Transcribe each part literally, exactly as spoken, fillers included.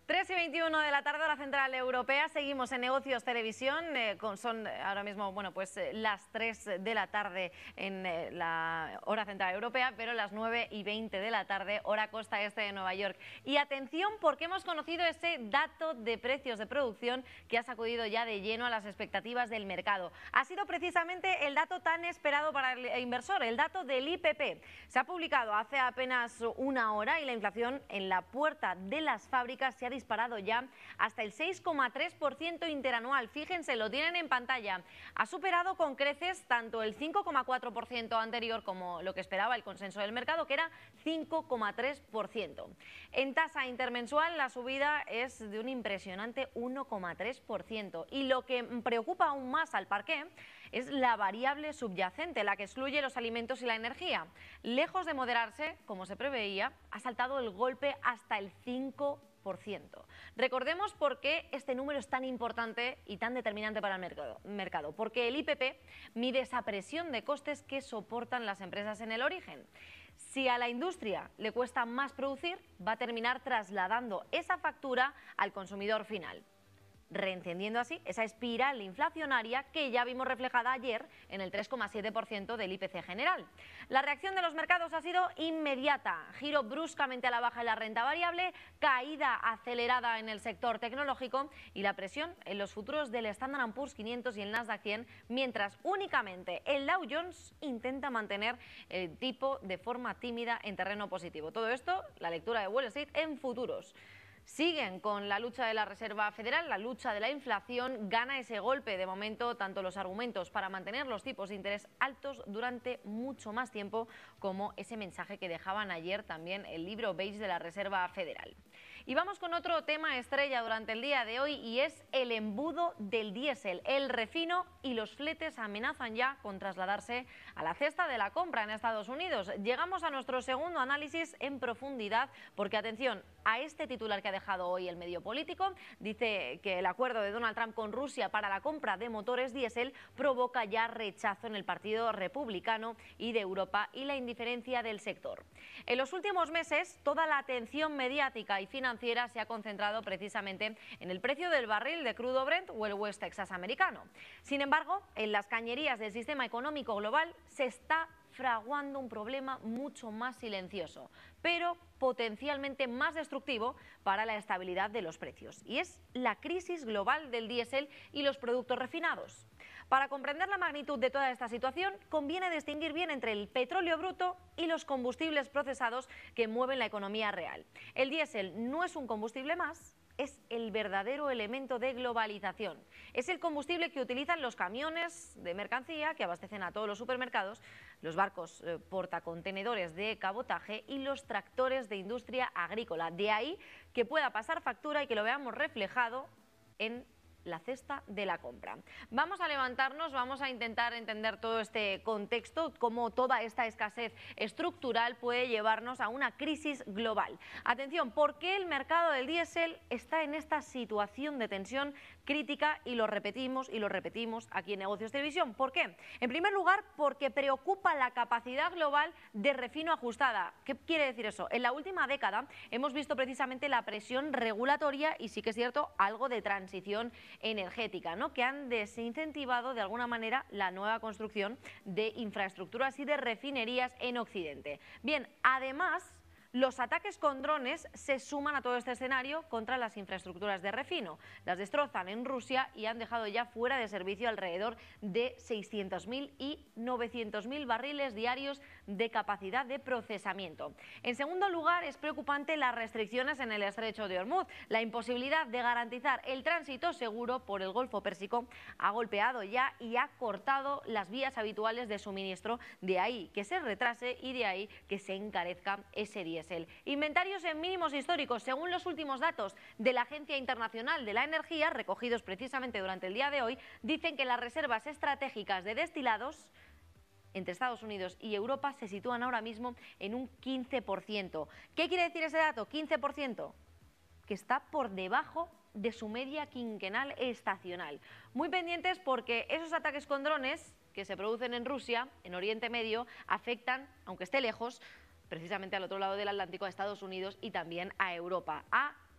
tres y veintiuno de la tarde, hora central europea. Seguimos en Negocios Televisión. Eh, con, son ahora mismo, bueno, pues eh, las tres de la tarde en eh, la hora central europea, pero las nueve y veinte de la tarde, hora costa este de Nueva York. Y atención, porque hemos conocido ese dato de precios de producción que ha sacudido ya de lleno a las expectativas del mercado. Ha sido precisamente el dato tan esperado para el inversor, el dato del I P P. Se ha publicado hace apenas una hora y la inflación en la puerta de las fábricas se ha disparado ya hasta el seis coma tres por ciento interanual. Fíjense, lo tienen en pantalla. Ha superado con creces tanto el cinco coma cuatro por ciento anterior como lo que esperaba el consenso del mercado, que era cinco coma tres por ciento. En tasa intermensual la subida es de un impresionante uno coma tres por ciento. Y lo que preocupa aún más al parqué es la variable subyacente, la que excluye los alimentos y la energía. Lejos de moderarse, como se preveía, ha saltado el golpe hasta el cinco por ciento. Recordemos por qué este número es tan importante y tan determinante para el mercado, mercado, porque el I P P mide esa presión de costes que soportan las empresas en el origen. Si a la industria le cuesta más producir, va a terminar trasladando esa factura al consumidor final, reencendiendo así esa espiral inflacionaria que ya vimos reflejada ayer en el tres coma siete por ciento del I P C general. La reacción de los mercados ha sido inmediata: giro bruscamente a la baja en la renta variable, caída acelerada en el sector tecnológico y la presión en los futuros del Standard and Poor's quinientos y el Nasdaq cien, mientras únicamente el Dow Jones intenta mantener el tipo de forma tímida en terreno positivo. Todo esto, la lectura de Wall Street en futuros. Siguen con la lucha de la Reserva Federal, la lucha de la inflación, gana ese golpe de momento tanto los argumentos para mantener los tipos de interés altos durante mucho más tiempo como ese mensaje que dejaban ayer también el libro beige de la Reserva Federal. Y vamos con otro tema estrella durante el día de hoy y es el embudo del diésel. El refino y los fletes amenazan ya con trasladarse a la cesta de la compra en Estados Unidos. Llegamos a nuestro segundo análisis en profundidad porque, atención, a este titular que ha dejado hoy el medio político, dice que el acuerdo de Donald Trump con Rusia para la compra de motores diésel provoca ya rechazo en el Partido Republicano y de Europa y la indiferencia del sector. En los últimos meses, toda la atención mediática y financiera se ha concentrado precisamente en el precio del barril de crudo Brent o el West Texas americano. Sin embargo, en las cañerías del sistema económico global se está fraguando un problema mucho más silencioso, pero potencialmente más destructivo para la estabilidad de los precios, y es la crisis global del diésel y los productos refinados. Para comprender la magnitud de toda esta situación, conviene distinguir bien entre el petróleo bruto y los combustibles procesados que mueven la economía real. El diésel no es un combustible más, es el verdadero elemento de globalización. Es el combustible que utilizan los camiones de mercancía que abastecen a todos los supermercados, los barcos eh, portacontenedores de cabotaje y los tractores de industria agrícola. De ahí que pueda pasar factura y que lo veamos reflejado en la cesta de la compra. Vamos a levantarnos, vamos a intentar entender todo este contexto, cómo toda esta escasez estructural puede llevarnos a una crisis global. Atención, ¿por qué el mercado del diésel está en esta situación de tensión crítica? Y lo repetimos y lo repetimos aquí en Negocios Televisión. ¿Por qué? En primer lugar, porque preocupa la capacidad global de refino ajustada. ¿Qué quiere decir eso? En la última década hemos visto precisamente la presión regulatoria y sí que es cierto algo de transición energética, ¿no?, que han desincentivado de alguna manera la nueva construcción de infraestructuras y de refinerías en Occidente. Bien, además, los ataques con drones se suman a todo este escenario contra las infraestructuras de refino. Las destrozan en Rusia y han dejado ya fuera de servicio alrededor de seiscientos mil y novecientos mil barriles diarios de capacidad de procesamiento. En segundo lugar, es preocupante las restricciones en el estrecho de Hormuz. La imposibilidad de garantizar el tránsito seguro por el Golfo Pérsico ha golpeado ya y ha cortado las vías habituales de suministro, de ahí que se retrase y de ahí que se encarezca ese diésel. Inventarios en mínimos históricos, según los últimos datos de la Agencia Internacional de la Energía, recogidos precisamente durante el día de hoy, dicen que las reservas estratégicas de destilados entre Estados Unidos y Europa se sitúan ahora mismo en un quince por ciento. ¿Qué quiere decir ese dato? quince por ciento. Que está por debajo de su media quinquenal estacional. Muy pendientes porque esos ataques con drones que se producen en Rusia, en Oriente Medio, afectan, aunque esté lejos, precisamente al otro lado del Atlántico, a Estados Unidos y también a Europa, a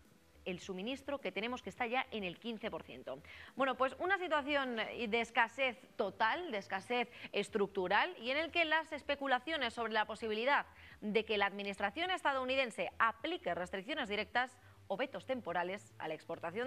el suministro que tenemos, que está ya en el quince por ciento. Bueno, pues una situación de escasez total, de escasez estructural, y en el que las especulaciones sobre la posibilidad de que la administración estadounidense aplique restricciones directas o vetos temporales a la exportación